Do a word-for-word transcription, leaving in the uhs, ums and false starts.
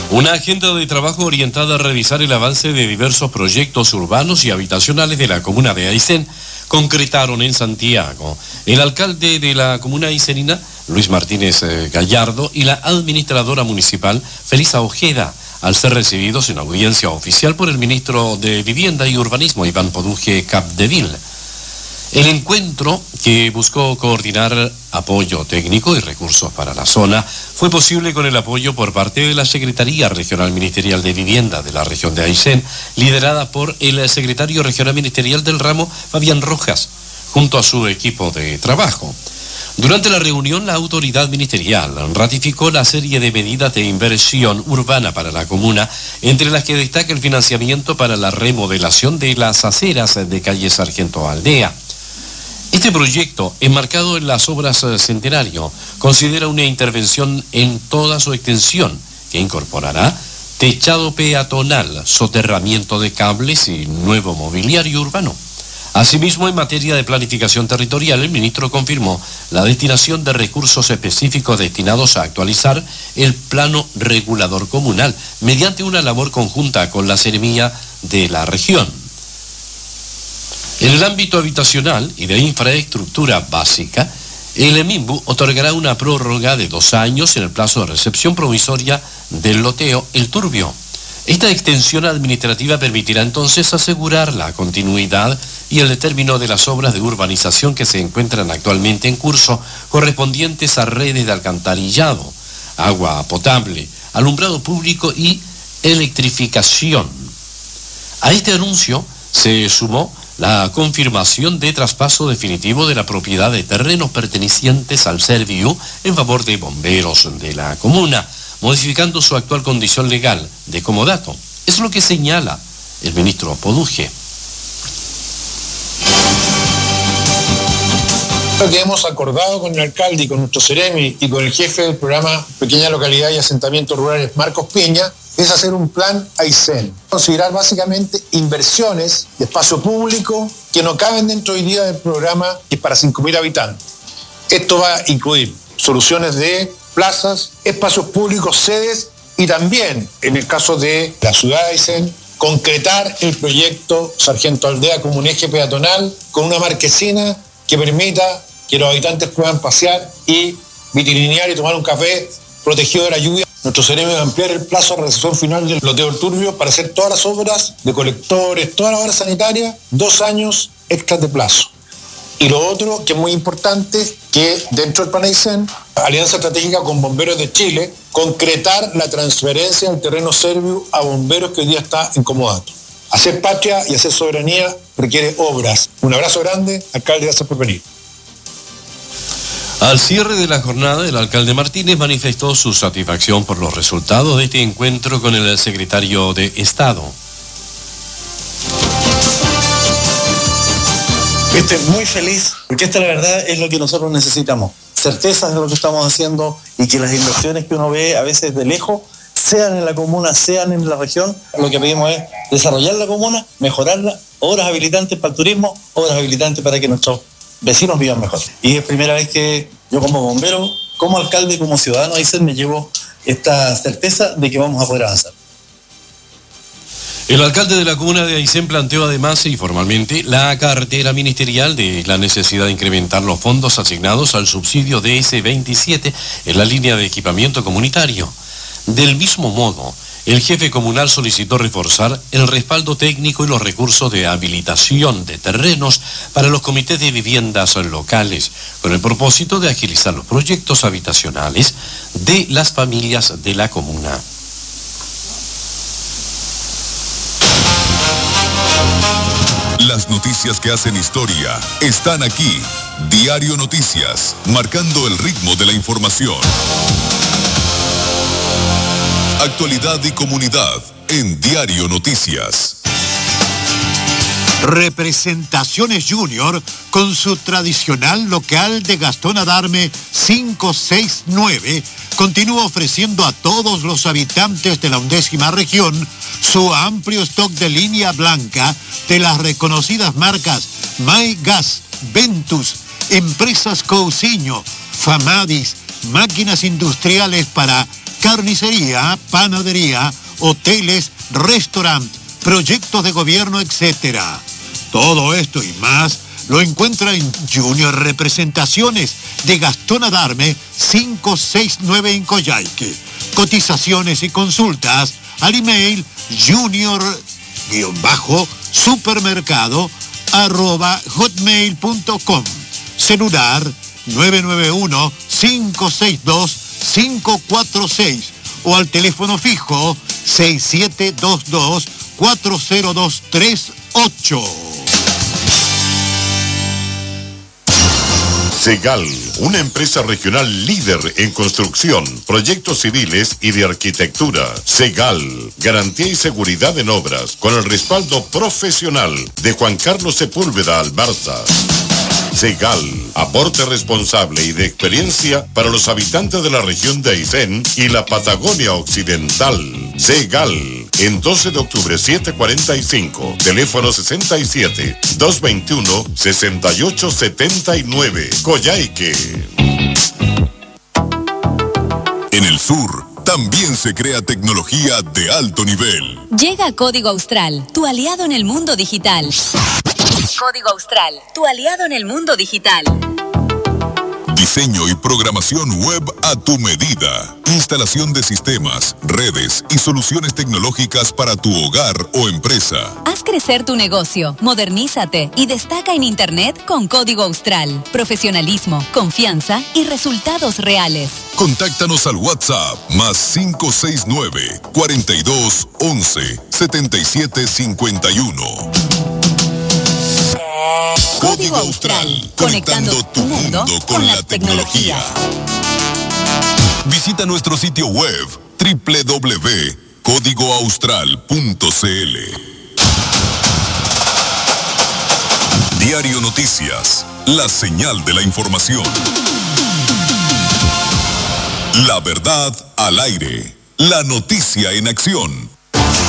Una agenda de trabajo orientada a revisar el avance de diversos proyectos urbanos y habitacionales de la comuna de Aysén concretaron en Santiago el alcalde de la comuna aycenina, Luis Martínez Gallardo, y la administradora municipal, Felisa Ojeda, al ser recibidos en audiencia oficial por el ministro de Vivienda y Urbanismo, Iván Poduje Capdeville. El encuentro, que buscó coordinar apoyo técnico y recursos para la zona, fue posible con el apoyo por parte de la Secretaría Regional Ministerial de Vivienda de la región de Aysén, liderada por el secretario regional ministerial del ramo, Fabián Rojas, junto a su equipo de trabajo. Durante la reunión, la autoridad ministerial ratificó la serie de medidas de inversión urbana para la comuna, entre las que destaca el financiamiento para la remodelación de las aceras de calle Sargento Aldea. Este proyecto, enmarcado en las obras Centenario, considera una intervención en toda su extensión, que incorporará techado peatonal, soterramiento de cables y nuevo mobiliario urbano. Asimismo, en materia de planificación territorial, el ministro confirmó la destinación de recursos específicos destinados a actualizar el plano regulador comunal, mediante una labor conjunta con la Seremía de la región. En el ámbito habitacional y de infraestructura básica, el MIMBU otorgará una prórroga de dos años en el plazo de recepción provisoria del loteo El Turbio. Esta extensión administrativa permitirá entonces asegurar la continuidad y el término de las obras de urbanización que se encuentran actualmente en curso, correspondientes a redes de alcantarillado, agua potable, alumbrado público y electrificación. A este anuncio se sumó la confirmación de traspaso definitivo de la propiedad de terrenos pertenecientes al Serviu en favor de bomberos de la comuna, modificando su actual condición legal de comodato. Es lo que señala el ministro Poduje. Lo que hemos acordado con el alcalde y con nuestro Ceremi y con el jefe del programa Pequeña Localidad y Asentamientos Rurales, Marcos Piña, es hacer un plan Aysén. Considerar básicamente inversiones de espacio público que no caben dentro hoy día del programa, que es para cinco mil habitantes. Esto va a incluir soluciones de plazas, espacios públicos, sedes y también, en el caso de la ciudad de Aysén, concretar el proyecto Sargento Aldea como un eje peatonal con una marquesina que permita que los habitantes puedan pasear y vitilinear y tomar un café protegido de la lluvia. Nuestro Ceremi va a ampliar el plazo de recepción final del loteo El Turbio para hacer todas las obras de colectores, todas las obras sanitarias, dos años extras de plazo. Y lo otro, que es muy importante, que dentro del Plan Aysén, Alianza Estratégica con Bomberos de Chile, concretar la transferencia del terreno Serviu a bomberos que hoy día está en comodato. Hacer patria y hacer soberanía requiere obras. Un abrazo grande, alcalde, gracias por venir. Al cierre de la jornada, el alcalde Martínez manifestó su satisfacción por los resultados de este encuentro con el secretario de Estado. Estoy muy feliz, porque esta la verdad es lo que nosotros necesitamos. Certezas de lo que estamos haciendo y que las inversiones que uno ve a veces de lejos, sean en la comuna, sean en la región, lo que pedimos es desarrollar la comuna, mejorarla, obras habilitantes para el turismo, obras habilitantes para que nuestros vecinos vivan mejor. Y es primera vez que yo como bombero, como alcalde, como ciudadano de Aysén me llevo esta certeza de que vamos a poder avanzar. El alcalde de la comuna de Aysén planteó además y formalmente la cartera ministerial de la necesidad de incrementar los fondos asignados al subsidio D S veintisiete en la línea de equipamiento comunitario. Del mismo modo, el jefe comunal solicitó reforzar el respaldo técnico y los recursos de habilitación de terrenos para los comités de viviendas locales, con el propósito de agilizar los proyectos habitacionales de las familias de la comuna. Las noticias que hacen historia están aquí. Diario Noticias, marcando el ritmo de la información. Actualidad y comunidad en Diario Noticias. Representaciones Junior con su tradicional local de Gastón Adarme cinco seis nueve continúa ofreciendo a todos los habitantes de la undécima región su amplio stock de línea blanca de las reconocidas marcas MyGas, Ventus, Empresas Cousiño, Famadis, máquinas industriales para carnicería, panadería, hoteles, restaurantes, proyectos de gobierno, etcétera. Todo esto y más lo encuentra en Junior Representaciones de Gastón Adarme cinco seis nueve en Coyhaique. Cotizaciones y consultas al email junior-supermercado arroba hotmail punto com. Celular nueve nueve uno, cinco seis dos, cinco cuatro seis o al teléfono fijo seis siete dos dos, cuatro cero dos tres ocho. Segal, una empresa regional líder en construcción, proyectos civiles y de arquitectura. Segal, garantía y seguridad en obras, con el respaldo profesional de Juan Carlos Sepúlveda Albarza. Segal, aporte responsable y de experiencia para los habitantes de la región de Aysén y la Patagonia Occidental. Segal, en doce de octubre setecientos cuarenta y cinco, teléfono sesenta y siete, doscientos veintiuno, sesenta y ocho setenta y nueve, Coyhaique. En el sur también se crea tecnología de alto nivel. Llega Código Austral, tu aliado en el mundo digital. Código Austral, tu aliado en el mundo digital. Diseño y programación web a tu medida. Instalación de sistemas, redes y soluciones tecnológicas para tu hogar o empresa. Haz crecer tu negocio, modernízate y destaca en Internet con Código Austral. Profesionalismo, confianza y resultados reales. Contáctanos al WhatsApp más cinco seis nueve, cuarenta y dos, once, setenta y siete cincuenta y uno. Código Austral, conectando tu mundo con la tecnología. Visita nuestro sitio web doble u doble u doble u punto código austral punto c l. Diario Noticias, la señal de la información. La verdad al aire, la noticia en acción.